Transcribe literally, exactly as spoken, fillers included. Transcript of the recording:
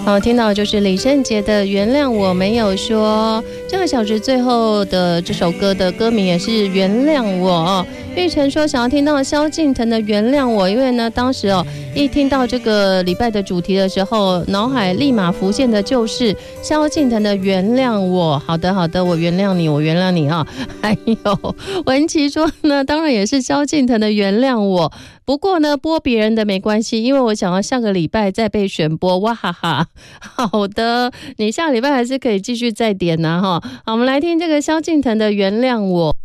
好，听到就是李圣杰的《原谅我没有说》。这个小时最后的这首歌的歌名也是《原谅我》。玉成说想要听到萧敬腾的《原谅我》，因为呢，当时哦一听到这个礼拜的主题的时候，脑海立马浮现的就是萧敬腾的《原谅我》。好的，好的，我原谅你，我原谅你啊。还有文琪说呢，当然也是萧敬腾的《原谅我》。不过呢，播别人的没关系，因为我想要下个礼拜再被选播，哇哈哈！好的，你下个礼拜还是可以继续再点啊哈。好，我们来听这个萧敬腾的《原谅我》。